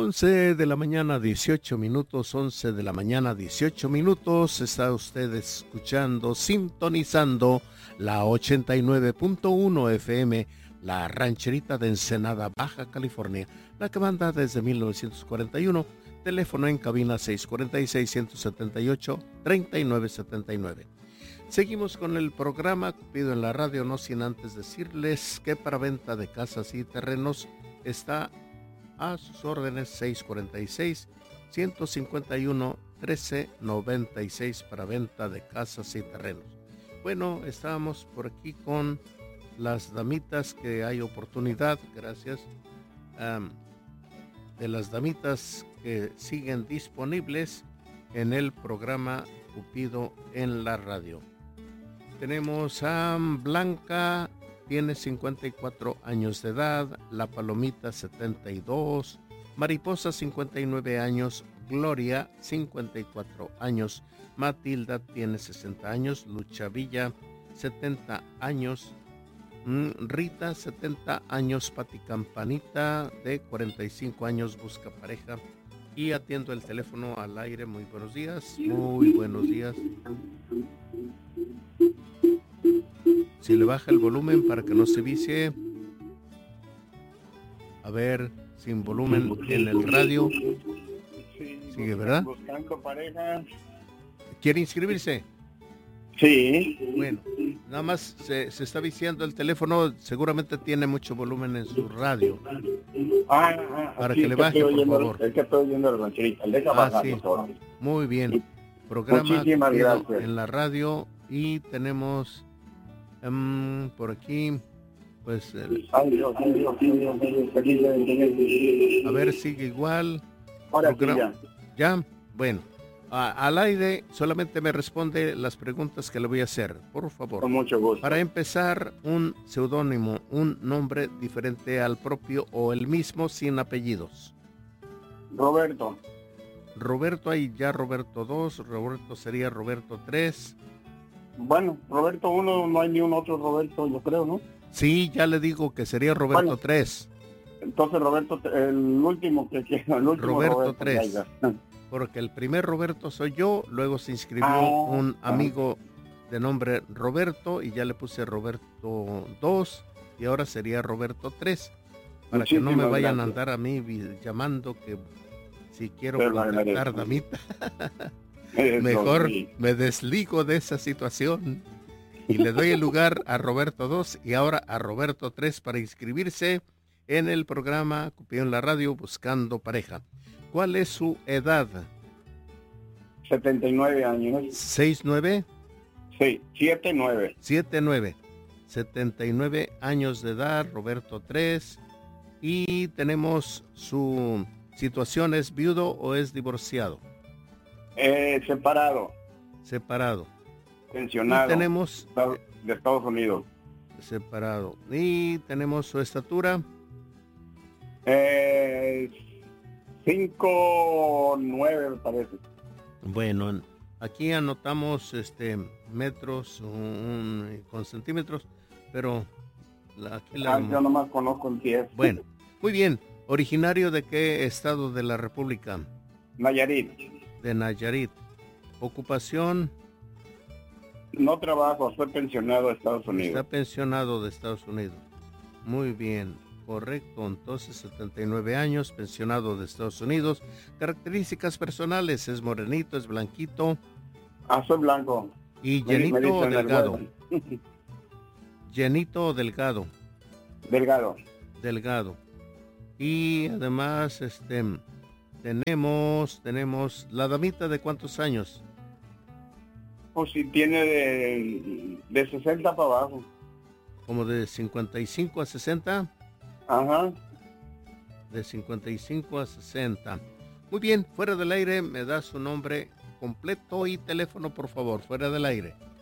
11 de la mañana, 18 minutos, 11 de la mañana, 18 minutos. Está usted escuchando, sintonizando la 89.1 FM, la rancherita de Ensenada, Baja California, la que manda desde 1941. Teléfono en cabina 646-178-3979. Seguimos con el programa Cupido en la radio, no sin antes decirles que para venta de casas y terrenos está a sus órdenes 646-151-1396 para venta de casas y terrenos. Bueno, estábamos por aquí con las damitas que hay oportunidad, gracias, de las damitas que siguen disponibles en el programa Cupido en la radio. Tenemos a Blanca, tiene 54 años de edad, La Palomita 72, Mariposa 59 años, Gloria 54 años, Matilda tiene 60 años, Lucha Villa 70 años, Rita 70 años, Pati Campanita de 45 años busca pareja y atiendo el teléfono al aire. Muy buenos días, muy buenos días. Si le baja el volumen para que no se vicie. A ver, sin volumen en el radio. Sigue, ¿verdad? Buscando pareja. ¿Quiere inscribirse? Sí. Bueno, nada más se está viciando el teléfono. Seguramente tiene mucho volumen en su radio. Para sí, que le baje, por favor. Es que estoy oyendo el rancherita. Deja bajar, sí. por favor. Muy bien. Programa Muchísimas gracias. En la radio y tenemos por aquí, pues, a ver, sigue igual. Ahora sí, ya. Bueno, al aire solamente me responde las preguntas que le voy a hacer, por favor. Con mucho gusto. Para empezar, un seudónimo, un nombre diferente al propio o el mismo sin apellidos. Roberto. Roberto, hay ya Roberto 2, Roberto sería Roberto 3. Bueno, Roberto 1, no hay ni un otro Roberto, yo creo, ¿no? Sí, ya le digo que sería Roberto 3. Entonces Roberto, el último que queda, el último Roberto 3. Porque el primer Roberto soy yo, luego se inscribió un amigo de nombre Roberto y ya le puse Roberto 2 y ahora sería Roberto 3. Para que no me vayan a andar a mí llamando que si quiero contactar damita. Mejor me desligo de esa situación y le doy el lugar a Roberto 2 y ahora a Roberto 3 para inscribirse en el programa Cupido en la radio buscando pareja. ¿Cuál es su edad? 79 años. ¿69? Sí, 79. 79. 79 años de edad, Roberto 3. Y tenemos su situación, ¿es viudo o es divorciado? Separado. Separado. Pensionado. Y tenemos de Estados Unidos. Separado. Y tenemos su estatura. 5'9" me parece. Bueno, aquí anotamos metros con centímetros, pero yo nomás conozco el 10. Bueno, muy bien. ¿Originario de qué estado de la República? Nayarit. De Nayarit. Ocupación. No trabajo, soy pensionado de Estados Unidos. Está pensionado de Estados Unidos. Muy bien, correcto. Entonces, 79 años, pensionado de Estados Unidos. Características personales, es morenito, es blanquito. Soy blanco. ¿Y llenito o delgado? ¿Llenito o delgado? Delgado. Delgado. Y además, tenemos la damita de ¿cuántos años? Pues si tiene de 60 para abajo. ¿Como de 55 a 60? Ajá. De 55 a 60. Muy bien, fuera del aire, me da su nombre completo y teléfono, por favor, fuera del aire.